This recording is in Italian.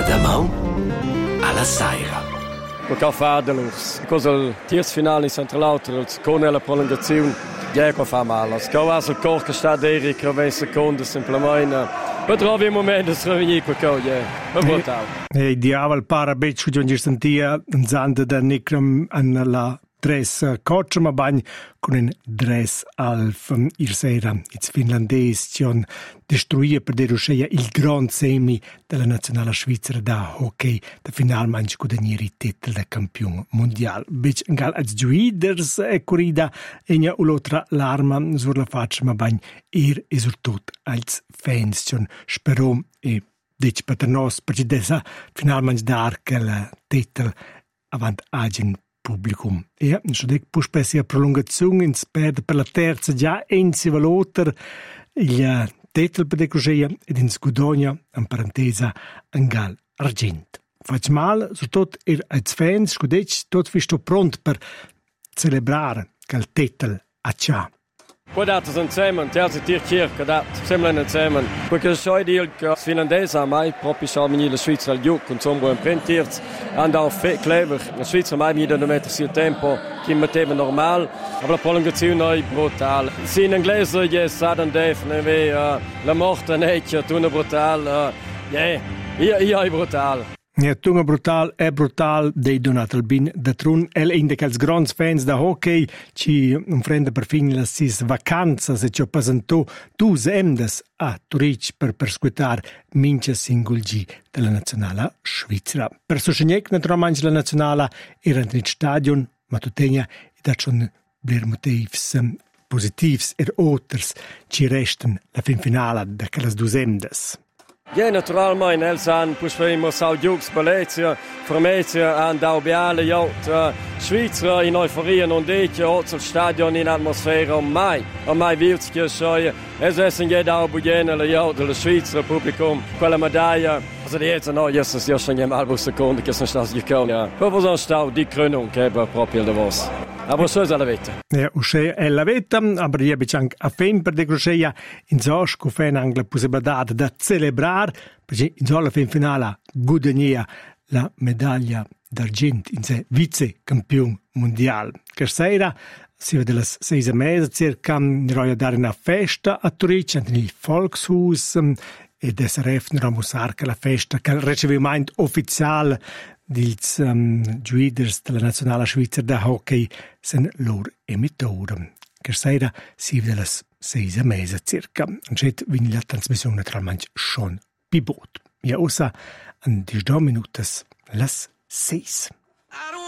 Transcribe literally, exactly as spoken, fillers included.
Damau alla saira. Qualche fadelus, cosa il tiers finale in Centralauter, con la prolungazione, già che fa male. Scava il corpo che sta deri che venti secondi semplicemente. Per trovi un momento di revenire qualcosa, è brutale. E diaval para beccio giungi sentia zanda da Nikram an la dress coach ma bagn con un dress alf ir sera its finlandes tion destruie per derusceia il grand semi della nazionale svizzera da hockey da final manch guadagnare il titel da campione mondiale bec gal als juiders e corrida enia ulotra l'arma sur la faccia ma bagn ir esultut als fans tion sperom e dic per nos per dessa final manch dar che la titel avant agin publicum. E so dec pus spessi a prolungazione in sperde per la terza già insieme all'altro il titel per decroceia ed in scudonia in parentesa in gal argent. Fac mal, soprattutto ir als fans, scudec, tot visto pronto per celebrare quel titel a cià. Guardate insieme, terza tir circa, da sembrano insieme. Perché so di che finlandese mai proprio so venire la Svizzera al giù, con sommo un prentirz, andava fe clever. La Svizzera mai mi da mettere sul tempo che metteva normal, ma la prolungazione è brutale. Se in inglese è sudden death, ne la morte è tutta brutale. Yeah, io è brutale. Ja, tunga brutal è brutal dei Donat Albin da trun el in de cals grands fans da hockey ci un frende per fin la sis vacanza se ci passantò dus emdes a Turic per perscutar mincha singol G della nazionale svizzera. Per sostenec naturalmente la nazionale era in stadion ma tuttegna e da schon bler motivs positivs er oters ci resten la fin finale da calas dus emdes. Ja, naturalmente, Elsan, pusvimo sau Jux, Baletia, Formetia, Andaubiale, Jot, Schweizer in Euphorie non dice, Ozzo Stadion in atmosfera, ormai, ormai Wilzke, Scheuer, es essen jeder Aubugene, le Jot, le Schweizer Publikum, quella medaglia, also die jetzt noch, jetzt ist ja schon im halben Sekunde, che sono stati gekommen, ja. Proprio sono stato di Krönung, che è proprio il vostro. Aber so ist la vita. Ja, usce è la vita, aber io bic anche a fen per decroceia in zos cu fen anche la possibilità da celebrar, perché in zos la fin finale guadagnia la medaglia d'argent in sé vice campione mondiale. Che sera si vede le sei e mezza circa roia dare una festa a Turic nel Volkshus e des refner a musarca la festa che il ricevimento ufficiale dils um, giuiders della nazionale svizzera da hockey sen lor emitore. Che sera si vede le sei e mezza circa. Ancet vini la trasmissione naturalmente schon pibot. Ja, ossa an die minutas las seis.